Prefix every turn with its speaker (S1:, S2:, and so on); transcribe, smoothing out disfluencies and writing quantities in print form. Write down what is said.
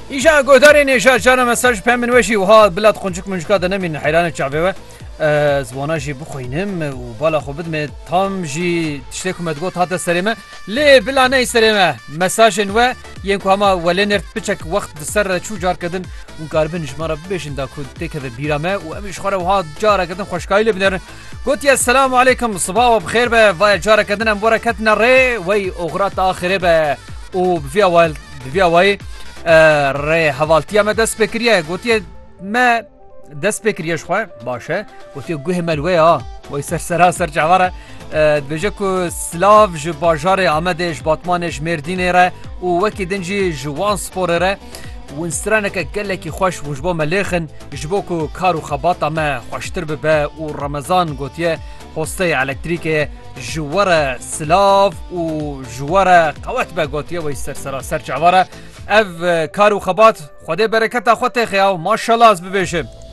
S1: ایجا گودارین ایجا جانا مساج پم من وشی و ها بلاد خونچک منجکا دنمین حیران چعبه و زوانا جی بخوینم و بالا خو بدم تام جی تشتکو مدگوت هات سریمه لی بلا نه سریمه مساجن و ینکو هما ولنرت بچک وقت سر چو جار کدن و قاربن جمارا ببیشن دا کو تکه بیرامه و امیش خوره و ها جارا کدن خوشکایلی بدن قوتي السلام عليكم صباح وبخير بفاي جارة كدنا مباركتنا ري وي اغرات اخره ب وبفيا واي ري حوالتيا ما دست بكريه قوتي ما دست بكريه شخوا باشه قوتي قوه ملوي وي سرسرا سر جواره بجكو سلاف ج باجار عمدش باتمانش مردين را ووكي دنجي جوان سبور را ونسترانك قالك خوش وجبو مليخن جبوكو كارو خباطة ما خوشتر ببا ورمضان قوتيه خوستي الكتريكي جوارة سلاف وجوارة قوات با قوتيه ويسرسرا سر جواره اف كارو خباط خده بركتا خوتي خياو ما شاء الله از ببيشم